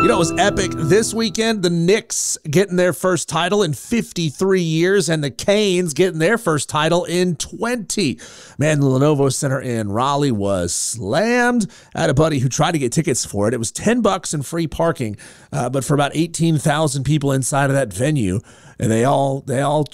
It was epic this weekend. The Knicks getting their first title in 53 years, and the Canes getting their first title in 20. Man, the Lenovo Center in Raleigh was slammed. I had a buddy who tried to get tickets for it. It was $10 and free parking, but for about 18,000 people inside of that venue, and they all